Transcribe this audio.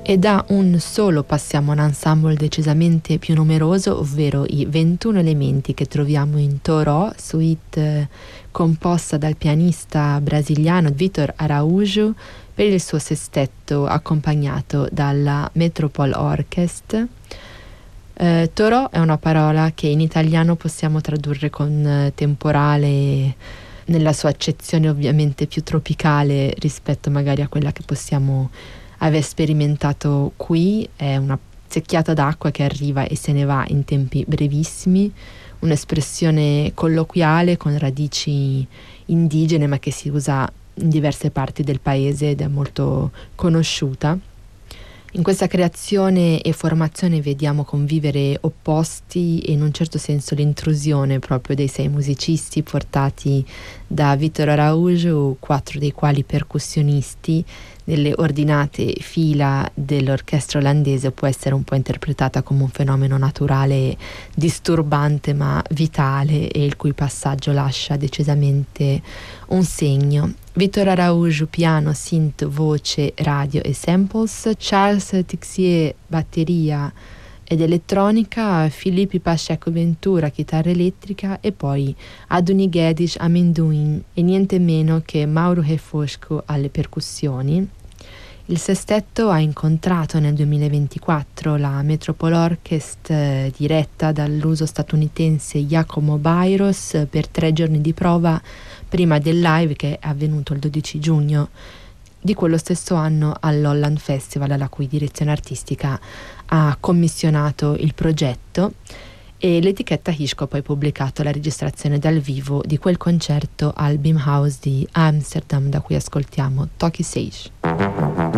E da un solo passiamo a un ensemble decisamente più numeroso, ovvero i 21 elementi che troviamo in Toró, suite composta dal pianista brasiliano Vitor Araújo per il suo sestetto accompagnato dalla Metropole Orchestra. Toró è una parola che in italiano possiamo tradurre con temporale, nella sua accezione ovviamente più tropicale rispetto magari a quella che possiamo aver sperimentato qui. È una secchiata d'acqua che arriva e se ne va in tempi brevissimi, un'espressione colloquiale con radici indigene ma che si usa in diverse parti del paese ed è molto conosciuta. In questa creazione e formazione vediamo convivere opposti e in un certo senso l'intrusione proprio dei 6 musicisti portati da Vitor Araújo, 4 dei quali percussionisti. Nelle ordinate fila dell'orchestra olandese può essere un po' interpretata come un fenomeno naturale disturbante ma vitale e il cui passaggio lascia decisamente un segno. Vitor Araújo piano, synth, voce, radio e samples, Charles Tixier batteria ed elettronica, Filippi Pacheco Ventura chitarra elettrica e poi Adoni Guedes Amendoim e niente meno che Mauro Refosco alle percussioni. Il sestetto ha incontrato nel 2024 la Metropole Orchestra diretta dall'uso statunitense Giacomo Bairos per 3 giorni di prova prima del live che è avvenuto il 12 giugno di quello stesso anno all'Holland Festival, alla cui direzione artistica ha commissionato il progetto, e l'etichetta Hitchcock ha poi pubblicato la registrazione dal vivo di quel concerto al Beam House di Amsterdam, da cui ascoltiamo Toki Sage.